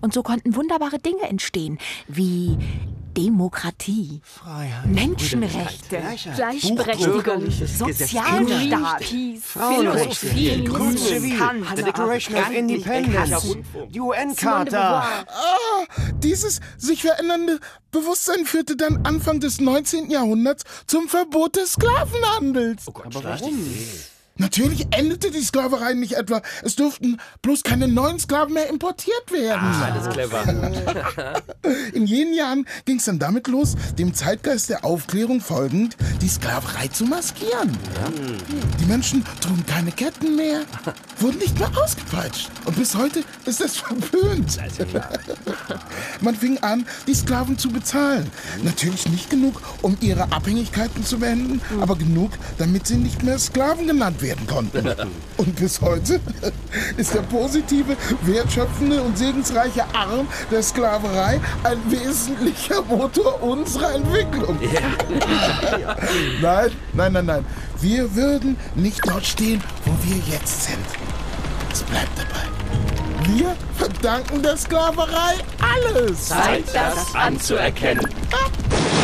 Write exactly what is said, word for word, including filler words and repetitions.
Und so konnten wunderbare Dinge entstehen, wie Demokratie, Freiheit, Menschenrechte, Gleichberechtigung, bürgerliches Sozialstaat, Philosophie, Grüne Kant, The Declaration of Independence, die U N-Charta. Ah, dieses sich verändernde Bewusstsein führte dann Anfang des neunzehnten Jahrhunderts zum Verbot des Sklavenhandels. Oh Gott, aber warum? Natürlich endete die Sklaverei nicht etwa. Es durften bloß keine neuen Sklaven mehr importiert werden. Ah, das ist clever. In jenen Jahren ging es dann damit los, dem Zeitgeist der Aufklärung folgend, die Sklaverei zu maskieren. Ja. Die Menschen trugen keine Ketten mehr, wurden nicht mehr ausgepeitscht. Und bis heute ist es verpönt. Man fing an, die Sklaven zu bezahlen. Natürlich nicht genug, um ihre Abhängigkeiten zu beenden, aber genug, damit sie nicht mehr Sklaven genannt werden konnten. Und bis heute ist der positive, wertschöpfende und segensreiche Arm der Sklaverei ein wesentlicher Motor unserer Entwicklung. Ja. Nein, nein, nein, nein. Wir würden nicht dort stehen, wo wir jetzt sind. Es bleibt dabei. Wir verdanken der Sklaverei alles. Zeit, das anzuerkennen. Ah.